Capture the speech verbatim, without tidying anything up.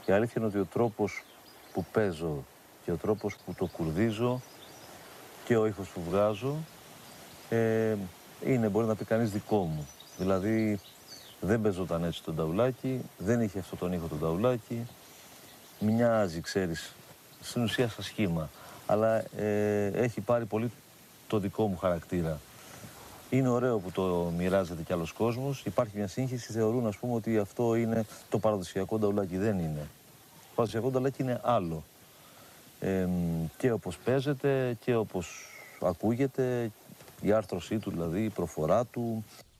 Η αλήθεια είναι ότι ο τρόπος που παίζω και ο τρόπος που το κουρδίζω και ο ήχος που βγάζω ε, είναι, μπορεί να πει κανείς, δικό μου. Δηλαδή δεν παίζονταν έτσι το ταουλάκι, δεν είχε αυτό τον ήχο το ταουλάκι. Μοιάζει, ξέρεις, στην ουσία σαν σχήμα, αλλά ε, έχει πάρει πολύ το δικό μου χαρακτήρα. Είναι ωραίο που το μοιράζεται κι άλλος κόσμος. Υπάρχει μια σύγχυση, θεωρούν, ας πούμε, ότι αυτό είναι το παραδοσιακό ταουλάκι. Δεν είναι. Το παραδοσιακό ταουλάκι είναι άλλο. Ε, και όπως παίζεται και όπως ακούγεται, η άρθρωσή του δηλαδή, η προφορά του.